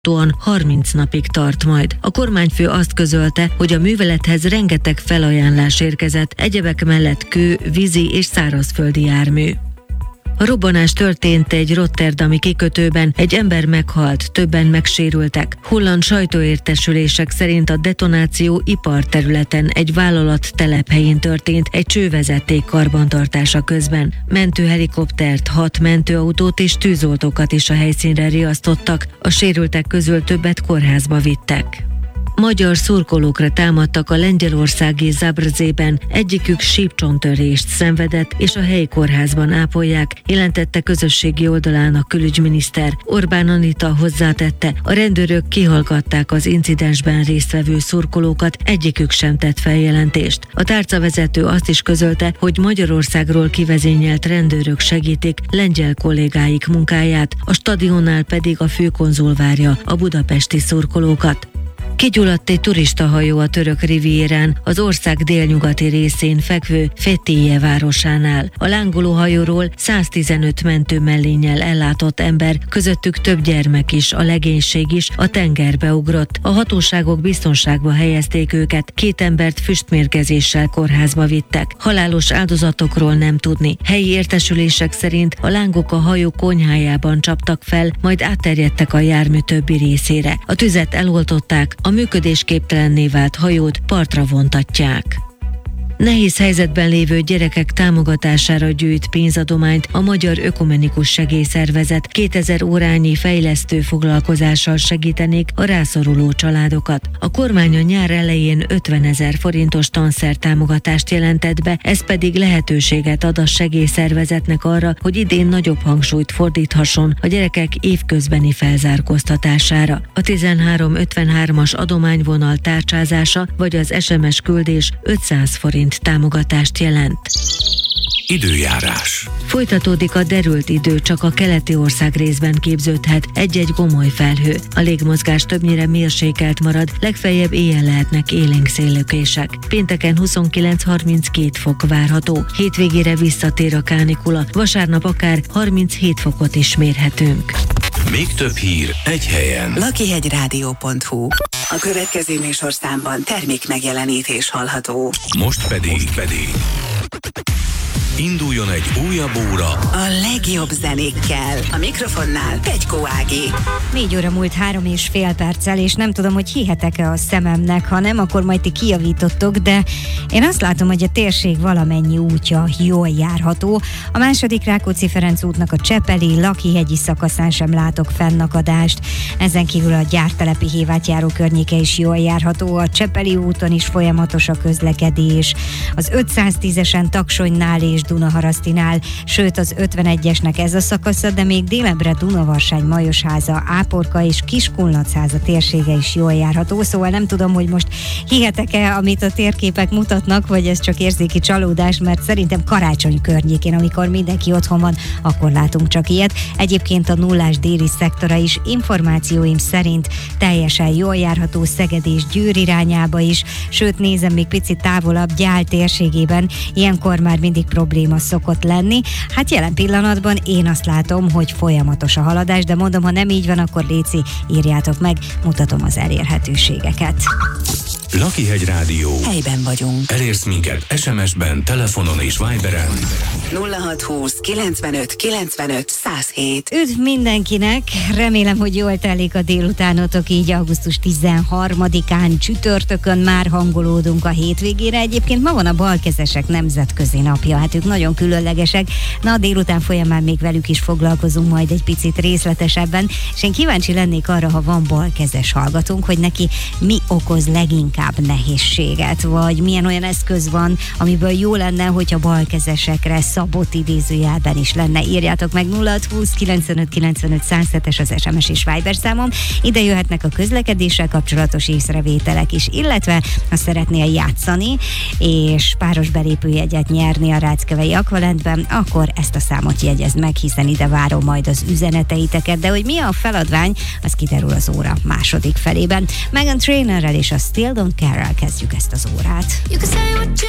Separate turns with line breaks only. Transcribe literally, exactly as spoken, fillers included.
harminc napig tart majd. A kormányfő azt közölte, hogy a művelethez rengeteg felajánlás érkezett, egyebek mellett kő, vízi és szárazföldi jármű. A robbanás történt egy rotterdami kikötőben, egy ember meghalt, többen megsérültek. Holland sajtóértesülések szerint a detonáció iparterületen egy vállalat telephelyén történt, egy csővezeték karbantartása közben. Mentőhelikoptert, hat mentőautót és tűzoltókat is a helyszínre riasztottak, a sérültek közül többet kórházba vittek. Magyar szurkolókra támadtak a lengyelországi Zabrzében, egyikük sípcsontörést szenvedett, és a helyi kórházban ápolják, jelentette közösségi oldalán a külügyminiszter. Orbán Anita hozzátette, a rendőrök kihallgatták az incidensben résztvevő szurkolókat, egyikük sem tett feljelentést. A tárcavezető azt is közölte, hogy Magyarországról kivezényelt rendőrök segítik lengyel kollégáik munkáját, a stadionnál pedig a főkonzul várja a budapesti szurkolókat. Kigyulladt egy turistahajó a török rivierán, az ország délnyugati részén fekvő Fethiye városánál. A lángoló hajóról száztizenöt mentőmellénnyel ellátott ember, közöttük több gyermek is, a legénység is a tengerbe ugrott. A hatóságok biztonságba helyezték őket, két embert füstmérgezéssel kórházba vittek. Halálos áldozatokról nem tudni. Helyi értesülések szerint a lángok a hajó konyhájában csaptak fel, majd átterjedtek a jármű többi részére. A tüzet eloltották, a működésképtelenné vált hajót partra vontatják. Nehéz helyzetben lévő gyerekek támogatására gyűjt pénzadományt a Magyar Ökumenikus Segélyszervezet. kétezer órányi fejlesztő foglalkozással segítenék a rászoruló családokat. A kormány a nyár elején ötvenezer forintos tanszertámogatást jelentett be, ez pedig lehetőséget ad a segélyszervezetnek arra, hogy idén nagyobb hangsúlyt fordíthasson a gyerekek évközbeni felzárkóztatására. A tizenhárom ötvenhármas adományvonal tárcsázása vagy az es em es küldés ötszáz forint támogatást jelent.
Időjárás.
Folytatódik a derült idő, csak a keleti ország részben képződhet egy-egy gomoly felhő. A légmozgás többnyire mérsékelt marad, legfeljebb éjjel lehetnek élénk széllökések. Pénteken huszonkilenc-harminckét fok várható, hétvégére visszatér a kánikula, vasárnap akár harminchét fokot is mérhetünk.
Még több hír egy helyen.
lakihegyrádió pont hu. A következő műsorszámban termék megjelenítés hallható.
Most pedig, Most pedig induljon egy újabb óra
a legjobb zenékkel. A mikrofonnál Pegykó Ági.
Négy óra múlt három és fél perccel, és nem tudom, hogy hihetek-e a szememnek, ha nem, akkor majd ti kijavítottok, de én azt látom, hogy a térség valamennyi útja jól járható. A második Rákóczi Ferenc útnak a Csepeli, Lakihegyi szakaszán sem látok fennakadást. Ezen kívül a Gyártelepi Hévátjáró környéke is jól járható, a Csepeli úton is folyamatos a közlekedés. Az ötszáztízesen Taksonynál és Dunaharasztinál, sőt az ötvenegyesnek ez a szakasza, de még délebbre Dunavarsány, Majosháza, Áporka és Kiskunlachháza térsége is jól járható, szóval nem tudom, hogy most hihetek-e, amit a térképek mutatnak, vagy ez csak érzéki csalódás, mert szerintem karácsony környékén, amikor mindenki otthon van, akkor látunk csak ilyet. Egyébként a nullás déli szektora is információim szerint teljesen jól járható Szeged és Győr irányába is, sőt nézem még picit távolabb Gyál térségében, ilyenkor már mindig probléma szokott lenni. Hát jelen pillanatban én azt látom, hogy folyamatos a haladás, de mondom, ha nem így van, akkor léci, írjátok meg, mutatom az elérhetőségeket.
Lakihegy Rádió.
Helyben vagyunk.
Elérsz minket es em es-ben, telefonon és Viberen.
nulla hat húsz kilencvenöt kilencvenöt száz hét.
Üdv mindenkinek! Remélem, hogy jól telik a délutánotok, így augusztus tizenharmadikán csütörtökön már hangolódunk a hétvégére. Egyébként ma van a balkezesek nemzetközi napja, hát ők nagyon különlegesek. Na, a délután folyamán még velük is foglalkozunk majd egy picit részletesebben, és én kíváncsi lennék arra, ha van balkezes hallgatónk, hogy neki mi okoz leginkább nehézséget, vagy milyen olyan eszköz van, amiből jó lenne, hogyha balkezesekre szabott idézőjelben is lenne. Írjátok meg nulla hat húsz kilencvenöt kilencvenöt száz hetes az es em es és Viber számom. Ide jöhetnek a közlekedéssel kapcsolatos észrevételek is, illetve ha szeretnél játszani, és páros belépőjegyet nyerni a Ráckevei Aqualentben, akkor ezt a számot jegyezd meg, hiszen ide várom majd az üzeneteiteket, de hogy mi a feladvány, az kiderül az óra második felében. Meghan Trainerrel és a Still Don't Care-rel kezdjük ezt az órát.